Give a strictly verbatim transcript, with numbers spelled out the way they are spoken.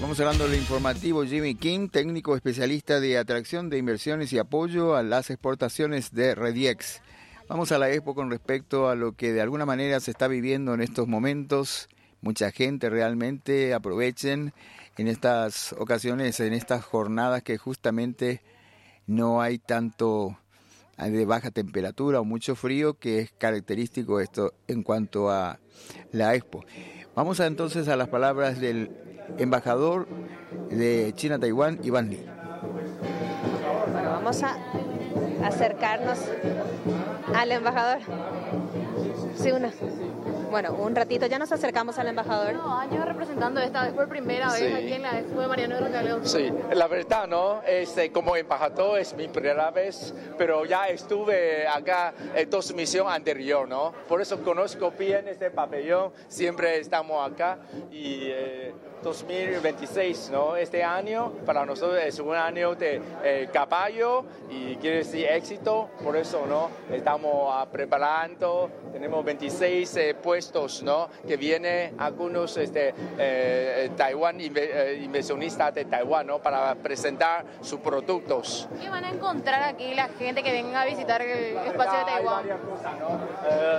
Vamos hablando del informativo. Jimmy King, técnico especialista de atracción de inversiones y apoyo a las exportaciones de Rediex. Vamos a la Expo con respecto a lo que de alguna manera se está viviendo en estos momentos. Mucha gente realmente aprovechen en estas ocasiones, en estas jornadas que justamente no hay tanto de baja temperatura o mucho frío, que es característico esto en cuanto a la Expo. Vamos a, entonces a las palabras del embajador de China-Taiwán, Iván Lee. Bueno, vamos a acercarnos al embajador. Sí, una. Bueno, un ratito ya nos acercamos al embajador. No, años representando esta vez por primera vez sí. Aquí en la Expo de Mariano Recaleo. Sí, la verdad, ¿no? Este, como embajador es mi primera vez, pero ya estuve acá en dos misiones anteriores, ¿no? Por eso conozco bien este pabellón, siempre estamos acá y eh, dos mil veintiséis, ¿no? Este año para nosotros es un año de eh, caballo y quiere decir éxito, por eso, ¿no? Estamos uh, preparando, tenemos veintiséis eh, puestos, ¿no? Que vienen algunos este, eh, Taiwán, inve, inversionistas de Taiwán, ¿no? Para presentar sus productos. ¿Qué van a encontrar aquí la gente que venga a visitar el espacio de Taiwán? Hay varias cosas, ¿no? Eh,